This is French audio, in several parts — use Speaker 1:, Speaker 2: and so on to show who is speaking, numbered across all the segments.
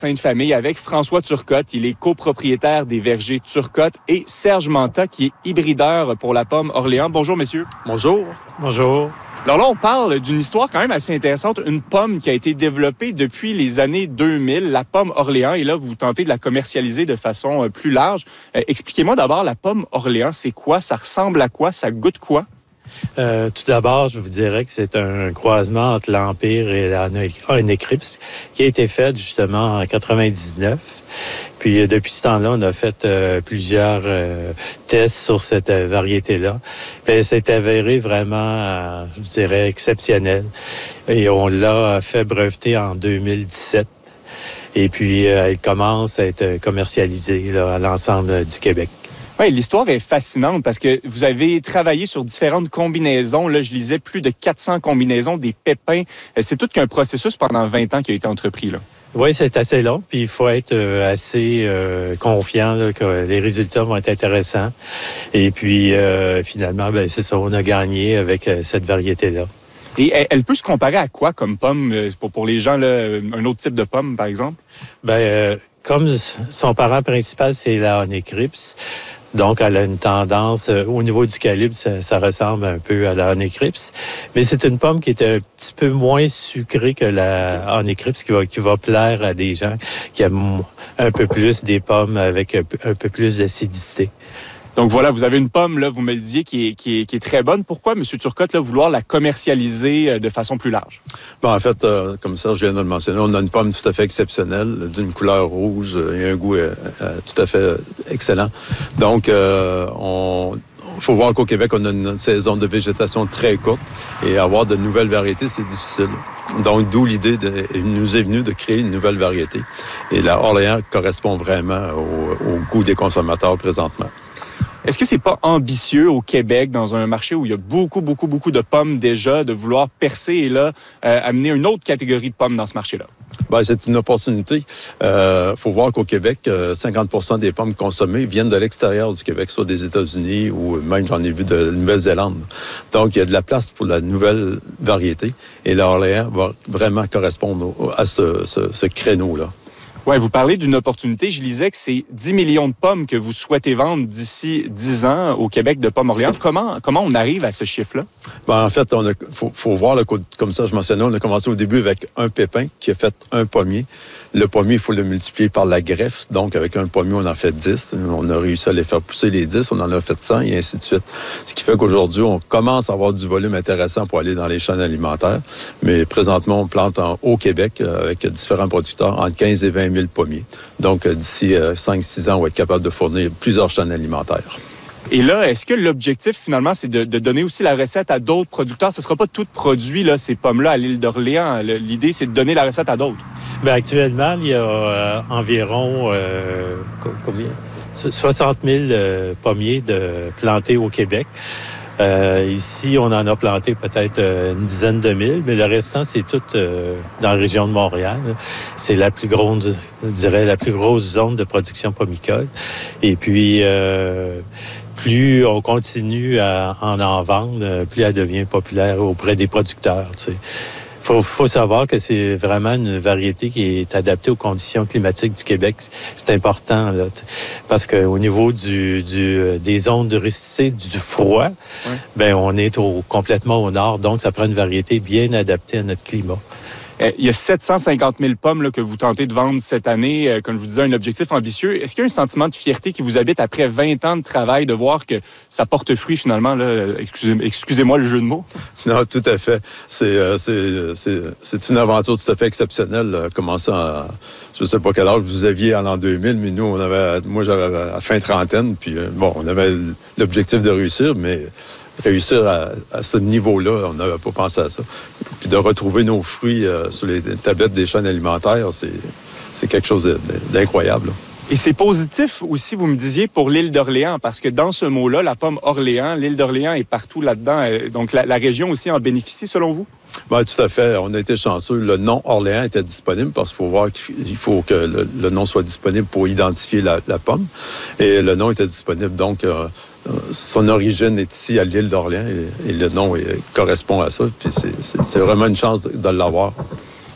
Speaker 1: Sainte-Famille avec François Turcotte. Il est copropriétaire des vergers Turcotte et Serge Manta qui est hybrideur pour la pomme Orléans. Bonjour, messieurs.
Speaker 2: Bonjour.
Speaker 3: Bonjour.
Speaker 1: Alors là, on parle d'une histoire quand même assez intéressante. Une pomme qui a été développée depuis les années 2000, la pomme Orléans. Et là, vous tentez de la commercialiser de façon plus large. Expliquez-moi d'abord, la pomme Orléans, c'est quoi? Ça ressemble à quoi? Ça goûte quoi?
Speaker 3: Tout d'abord, je vous dirais que c'est un croisement entre l'Empire et la Honeycrisp qui a été fait justement en 99. Puis depuis ce temps-là, on a fait plusieurs tests sur cette variété-là. Puis elle s'est avérée vraiment, je dirais, exceptionnelle. Et on l'a fait breveter en 2017. Et puis, elle commence à être commercialisée là, à l'ensemble du Québec.
Speaker 1: Oui, l'histoire est fascinante parce que vous avez travaillé sur différentes combinaisons. Là, je lisais plus de 400 combinaisons, des pépins. C'est tout qu'un processus pendant 20 ans qui a été entrepris, là.
Speaker 3: Oui, c'est assez long, puis il faut être assez confiant là, que les résultats vont être intéressants. Et puis, finalement, ben, c'est ça, on a gagné avec cette variété-là.
Speaker 1: Et elle peut se comparer à quoi comme pomme, pour les gens, là, un autre type de pomme, par exemple?
Speaker 3: Ben, comme son parent principal, c'est la Honeycrisp, donc elle a une tendance, au niveau du calibre, ça ressemble un peu à la Honeycrisp, mais c'est une pomme qui est un petit peu moins sucrée que la Honeycrisp, qui va plaire à des gens qui aiment un peu plus des pommes avec un peu plus d'acidité.
Speaker 1: Donc voilà, vous avez une pomme, là, vous me le disiez, qui est très bonne. Pourquoi, M. Turcotte, là, vouloir la commercialiser de façon plus large?
Speaker 2: En fait, comme ça, je viens de le mentionner, on a une pomme tout à fait exceptionnelle, d'une couleur rouge et un goût tout à fait excellent. Donc, il faut voir qu'au Québec, on a une saison de végétation très courte et avoir de nouvelles variétés, c'est difficile. Donc, d'où l'idée nous est venue de créer une nouvelle variété. Et la Orléans correspond vraiment au goût des consommateurs présentement.
Speaker 1: Est-ce que c'est pas ambitieux au Québec, dans un marché où il y a beaucoup de pommes déjà, de vouloir percer et là, amener une autre catégorie de pommes dans ce marché-là? Ben,
Speaker 2: c'est une opportunité. Faut voir qu'au Québec, 50% des pommes consommées viennent de l'extérieur du Québec, soit des États-Unis ou même, j'en ai vu, de Nouvelle-Zélande. Donc, il y a de la place pour la nouvelle variété et l'Orléans va vraiment correspondre à ce créneau-là.
Speaker 1: Oui, vous parlez d'une opportunité. Je lisais que c'est 10 millions de pommes que vous souhaitez vendre d'ici 10 ans au Québec de pommes Orléans. Comment on arrive à ce chiffre-là?
Speaker 2: En fait, faut voir, là, comme ça je mentionnais, on a commencé au début avec un pépin qui a fait un pommier. Le pommier, il faut le multiplier par la greffe. Donc, avec un pommier, on en fait 10. On a réussi à les faire pousser les 10. On en a fait 100 et ainsi de suite. Ce qui fait qu'aujourd'hui, on commence à avoir du volume intéressant pour aller dans les chaînes alimentaires. Mais présentement, on plante au Québec avec différents producteurs entre 15 et 20 000 pommiers. Donc, d'ici 5-6 ans, on va être capable de fournir plusieurs chaînes alimentaires.
Speaker 1: Et là, est-ce que l'objectif, finalement, c'est de donner aussi la recette à d'autres producteurs? Ce ne sera pas tout produit, là, ces pommes-là, à l'île d'Orléans. L'idée, c'est de donner la recette à d'autres.
Speaker 3: Bien, actuellement, il y a environ 60 000 pommiers plantés au Québec. Ici, on en a planté peut-être une dizaine de mille, mais le restant, c'est tout dans la région de Montréal. C'est la plus grosse, je dirais, la plus grosse zone de production pommicole. Et puis, plus on continue à en vendre, plus elle devient populaire auprès des producteurs, tu sais. Faut savoir que c'est vraiment une variété qui est adaptée aux conditions climatiques du Québec. C'est important, là, parce qu'au niveau des zones de rusticité, du froid, oui. Ben on est complètement au nord, donc ça prend une variété bien adaptée à notre climat.
Speaker 1: Il y a 750 000 pommes là, que vous tentez de vendre cette année. Comme je vous disais, un objectif ambitieux. Est-ce qu'il y a un sentiment de fierté qui vous habite après 20 ans de travail, de voir que ça porte fruit finalement? Là, excusez-moi le jeu de mots.
Speaker 2: Non, tout à fait. C'est une aventure tout à fait exceptionnelle. Commençant à, je ne sais pas quel âge vous aviez en l'an 2000, mais nous, moi j'avais à fin trentaine, puis on avait l'objectif de réussir, mais réussir à ce niveau-là, on n'avait pas pensé à ça. Puis de retrouver nos fruits sur les tablettes des chaînes alimentaires, c'est quelque chose d'incroyable.
Speaker 1: Et c'est positif aussi, vous me disiez, pour l'île d'Orléans, parce que dans ce mot-là, la pomme Orléans, l'île d'Orléans est partout là-dedans. Donc la région aussi en bénéficie, selon vous?
Speaker 2: Ben, tout à fait. On a été chanceux. Le nom Orléans était disponible parce qu'il faut voir qu'il faut que le nom soit disponible pour identifier la pomme. Et le nom était disponible. Donc, son origine est ici à l'île d'Orléans et le nom correspond à ça. Puis c'est vraiment une chance de l'avoir.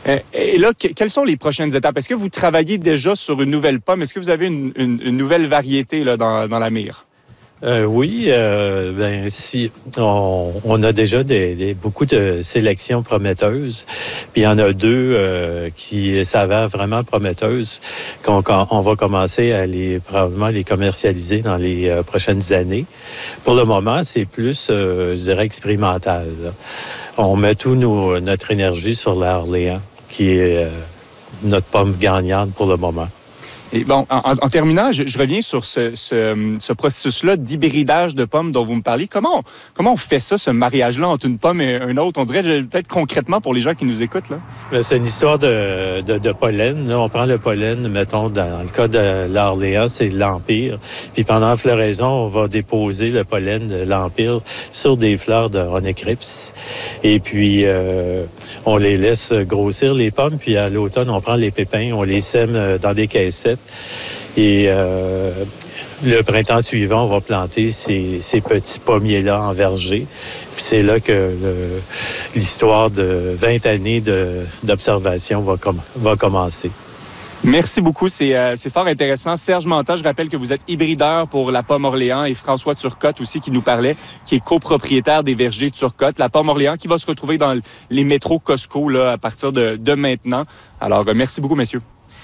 Speaker 1: Et là, quelles sont les prochaines étapes? Est-ce que vous travaillez déjà sur une nouvelle pomme? Est-ce que vous avez une nouvelle variété là, dans la mire?
Speaker 3: Oui, si on a déjà beaucoup de sélections prometteuses, puis il y en a deux qui s'avèrent vraiment prometteuses, qu'on va commencer à probablement les commercialiser dans les prochaines années. Pour le moment, c'est plus, je dirais, expérimental, là. On met notre énergie sur l'Orléans, qui est notre pomme gagnante pour le moment.
Speaker 1: Et bon, en terminant, je reviens sur ce processus-là d'hybridage de pommes dont vous me parlez. Comment on fait ça, ce mariage-là entre une pomme et une autre? On dirait peut-être concrètement pour les gens qui nous écoutent, là.
Speaker 3: C'est une histoire de pollen. Là, on prend le pollen, mettons, dans le cas de l'Orléans, c'est l'Empire. Puis pendant la floraison, on va déposer le pollen de l'Empire sur des fleurs de Onychrips. Et puis, on les laisse grossir, les pommes. Puis à l'automne, on prend les pépins, on les sème dans des caissettes. Et le printemps suivant, on va planter ces petits pommiers-là en verger. Puis c'est là que l'histoire de 20 années d'observation va commencer.
Speaker 1: Merci beaucoup, c'est fort intéressant. Serge Manta, je rappelle que vous êtes hybrideur pour la pomme Orléans et François Turcotte aussi qui nous parlait, qui est copropriétaire des vergers Turcotte. La pomme Orléans qui va se retrouver dans les métros Costco là, à partir de maintenant. Alors, merci beaucoup, messieurs.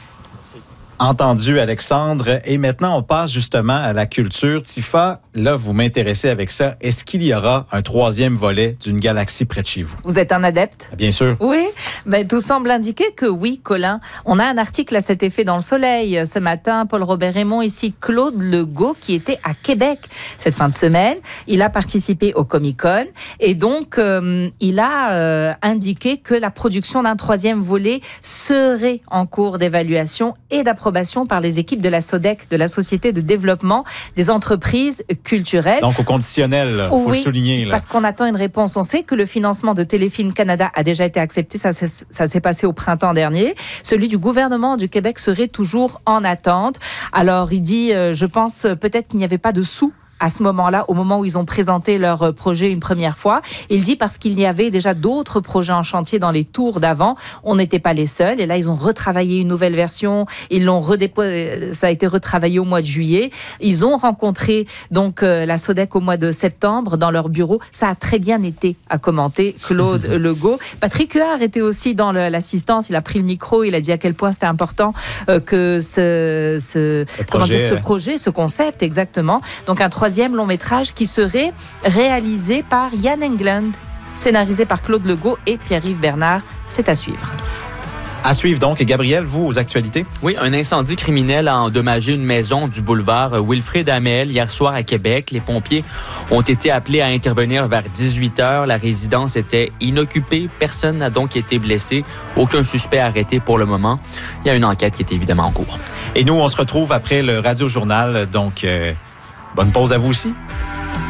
Speaker 4: Entendu, Alexandre. Et maintenant, on passe justement à la culture. Tifa, là, vous m'intéressez avec ça. Est-ce qu'il y aura un troisième volet d'une galaxie près de chez vous?
Speaker 5: Vous êtes un adepte?
Speaker 4: Bien sûr.
Speaker 5: Oui, mais tout semble indiquer que oui, Colin. On a un article à cet effet dans Le Soleil. Ce matin, Paul-Robert Raymond, ici Claude Legault, qui était à Québec cette fin de semaine. Il a participé au Comic-Con et donc il a indiqué que la production d'un troisième volet serait en cours d'évaluation et d'approbation par les équipes de la SODEC, de la Société de développement des entreprises culturelles.
Speaker 4: Donc au conditionnel, il faut le souligner. Là.
Speaker 5: Parce qu'on attend une réponse. On sait que le financement de Téléfilm Canada a déjà été accepté, ça s'est passé au printemps dernier. Celui du gouvernement du Québec serait toujours en attente. Alors il dit, je pense peut-être qu'il n'y avait pas de sous à ce moment-là, au moment où ils ont présenté leur projet une première fois. Il dit parce qu'il y avait déjà d'autres projets en chantier dans les tours d'avant. On n'était pas les seuls. Et là, ils ont retravaillé une nouvelle version. Ils l'ont ça a été retravaillé au mois de juillet. Ils ont rencontré donc la SODEC au mois de septembre dans leur bureau. Ça a très bien été, à commenter Claude Legault. Patrick Huard était aussi dans l'assistance. Il a pris le micro. Il a dit à quel point c'était important que ce projet, ce concept, exactement. Donc un troisième long métrage qui serait réalisé par Yann Englund, scénarisé par Claude Legault et Pierre-Yves Bernard. C'est à suivre.
Speaker 4: À suivre donc. Et Gabriel, vous, aux actualités?
Speaker 6: Oui, un incendie criminel a endommagé une maison du boulevard Wilfrid Hamel hier soir à Québec. Les pompiers ont été appelés à intervenir vers 18h. La résidence était inoccupée. Personne n'a donc été blessé. Aucun suspect arrêté pour le moment. Il y a une enquête qui est évidemment en cours.
Speaker 4: Et nous, on se retrouve après le Radio-Journal. Donc, bonne pause à vous aussi.